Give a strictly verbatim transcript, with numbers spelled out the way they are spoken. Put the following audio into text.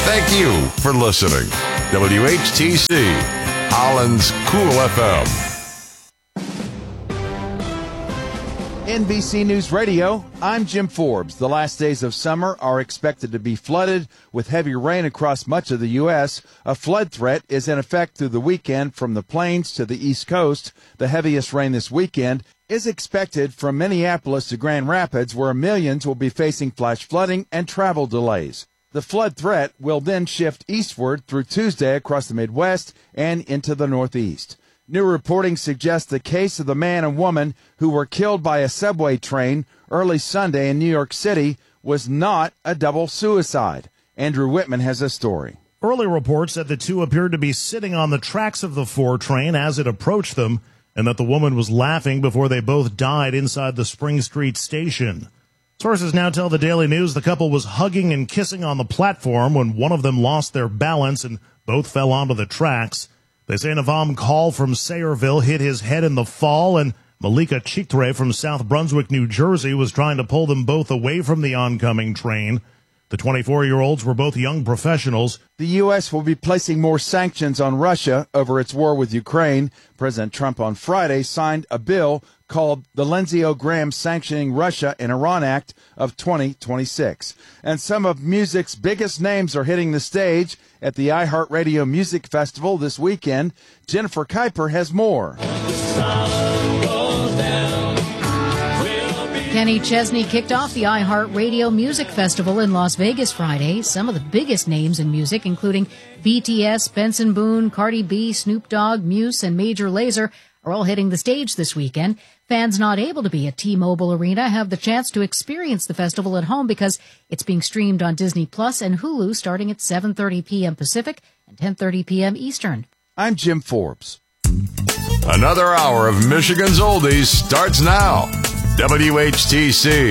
Thank you for listening. W H T C, Holland's Cool F M. N B C News Radio, I'm Jim Forbes. The last days of summer are expected to be flooded with heavy rain across much of the U S. A flood threat is in effect through the weekend from the plains to the East Coast. The heaviest rain this weekend is expected from Minneapolis to Grand Rapids, where millions will be facing flash flooding and travel delays. The flood threat will then shift eastward through Tuesday across the Midwest and into the Northeast. New reporting suggests the case of the man and woman who were killed by a subway train early Sunday in New York City was not a double suicide. Andrew Whitman has a story. Early reports said the two appeared to be sitting on the tracks of the four train as it approached them, and that the woman was laughing before they both died inside the Spring Street station. Sources now tell the Daily News the couple was hugging and kissing on the platform when one of them lost their balance and both fell onto the tracks. They say Navam Call from Sayreville hit his head in the fall, and Malika Chitre from South Brunswick, New Jersey, was trying to pull them both away from the oncoming train. The twenty-four-year-olds were both young professionals. The U S will be placing more sanctions on Russia over its war with Ukraine. President Trump on Friday signed a bill called the Lindsey O. Graham Sanctioning Russia and Iran Act of twenty twenty-six. And some of music's biggest names are hitting the stage at the iHeartRadio Music Festival this weekend. Jennifer Kuiper has more. Kenny Chesney kicked off the iHeartRadio Music Festival in Las Vegas Friday. Some of the biggest names in music, including B T S, Benson Boone, Cardi B, Snoop Dogg, Muse, and Major Lazer, are all hitting the stage this weekend. Fans not able to be at T-Mobile Arena have the chance to experience the festival at home because it's being streamed on Disney Plus and Hulu starting at seven thirty p.m. Pacific and ten thirty p.m. Eastern. I'm Jim Forbes. Another hour of Michigan's Oldies starts now. W H T C.